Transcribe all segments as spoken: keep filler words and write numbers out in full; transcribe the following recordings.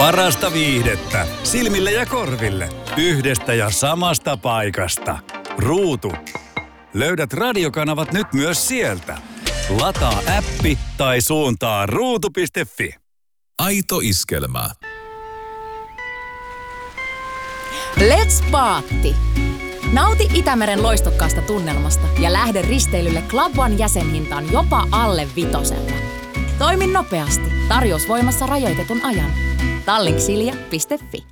Parasta viihdettä silmille ja korville yhdestä ja samasta paikasta. Ruutu. Löydät radiokanavat nyt myös sieltä. Lataa appi tai suuntaa ruutu piste fi. Aito iskelmä. Let's Paatti! Nauti Itämeren loistokkaasta tunnelmasta ja lähde risteilylle Club One jäsenhintaan jopa alle vitosella. Toimi nopeasti. Tarjous voimassa rajoitetun ajan. tallink silja piste fi.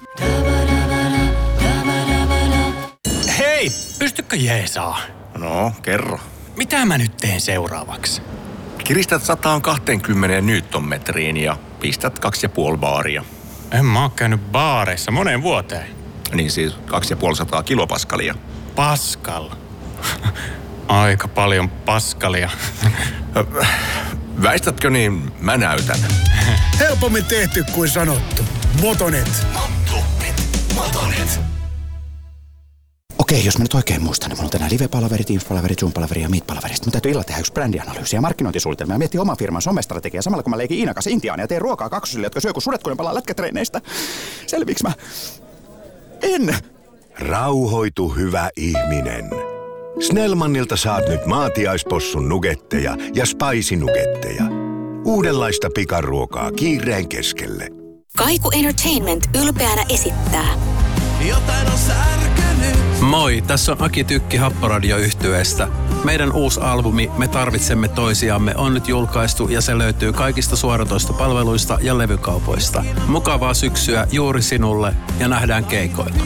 Hei, pystykö jeesaa? No, kerro. Mitä mä nyt teen seuraavaksi? Kiristät sata kaksikymmentä newtonmetriin ja pistät kaksi ja puoli baaria. En mä oo käynyt baareissa moneen vuoteen. Niin siis kaksi ja puoli sataa kilopaskalia. Paskal. Aika paljon paskalia. Väistätkö niin, mä näytän. Helpommin tehty kuin sanottu. Motonet. Motonet. Motonet. Okei, jos mä nyt oikein muistan, niin mulla on tänään live-palaveri, Teams-palaveri, Zoom-palaveri ja Meet-palaveri. Sitten mun täytyy illalla tehdä yksi brändianalyysi ja markkinointisuunnitelma ja miettiä oman firman somestrategiaa samalla kun mä leikin Iinan kanssa Intiaan ja teen ruokaa kaksosille, jotka syö kun sudet, kun ne palaa lätkätreeneistä. Selviiks mä? En! Rauhoitu, hyvä ihminen. Snellmanilta saat nyt maatiaispossun nugetteja ja spicy-nugetteja. Uudenlaista pikaruokaa kiireen keskelle. Kaiku Entertainment ylpeänä esittää. Jotain on särkynyt. Moi, tässä on Aki Tykki Happoradio-yhtyeestä. Meidän uusi albumi Me tarvitsemme toisiamme on nyt julkaistu ja se löytyy kaikista suoratoistopalveluista ja levykaupoista. Mukavaa syksyä juuri sinulle ja nähdään keikoilla.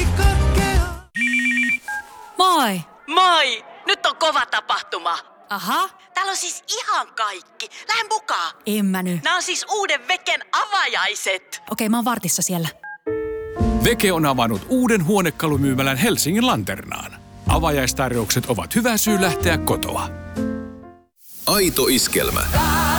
Moi! Moi! Nyt on kova tapahtuma. Aha. Täällä on siis ihan kaikki. Lähden mukaan. En mä nyt. Nämä on siis uuden Veken avajaiset. Okei, mä oon vartissa siellä. Veke on avannut uuden huonekalumyymälän Helsingin Lanternaan. Avajaistarjoukset ovat hyvä syy lähteä kotoa. Aito iskelmä.